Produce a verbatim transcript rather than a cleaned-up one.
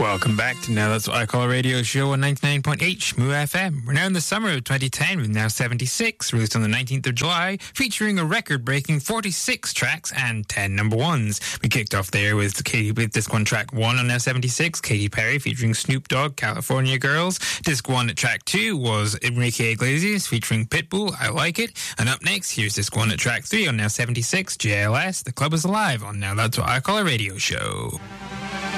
Welcome back to Now That's What I Call a Radio Show on ninety-nine point eight Shmoo F M. We're now in the summer of twenty ten with Now seventy-six, released on the nineteenth of July, featuring a record-breaking forty-six tracks and ten number ones. We kicked off there with Katy, with Disc one track one on Now seventy-six, Katy Perry featuring Snoop Dogg, California Girls. Disc one at track two was Enrique Iglesias featuring Pitbull, I Like It. And up next, here's Disc one at track three on Now seventy-six, J L S, The Club Is Alive on Now That's What I Call a Radio Show.